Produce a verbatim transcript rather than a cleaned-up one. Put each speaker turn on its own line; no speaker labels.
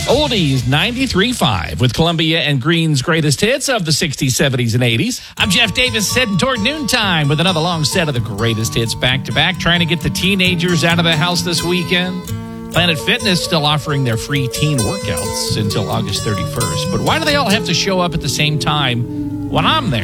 Oldies ninety-three point five with Columbia and Green's greatest hits of the sixties, seventies, and eighties. I'm Jeff Davis, heading toward noontime with another long set of the greatest hits back-to-back, trying to get the teenagers out of the house this weekend. Planet Fitness still offering their free teen workouts until August thirty-first. But why do they all have to show up at the same time when I'm there?